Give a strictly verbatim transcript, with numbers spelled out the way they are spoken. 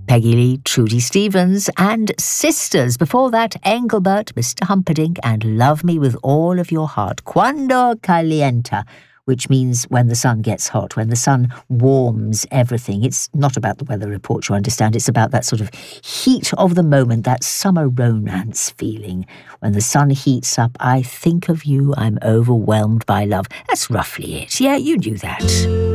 Peggy Lee, Trudy Stevens, and Sisters. Before that, Engelbert, Mister Humperdinck, and Love Me With All of Your Heart. Cuando calienta, which means when the sun gets hot, when the sun warms everything. It's not about the weather report, you understand. It's about that sort of heat of the moment, that summer romance feeling. When the sun heats up, I think of you, I'm overwhelmed by love. That's roughly it. Yeah, you knew that.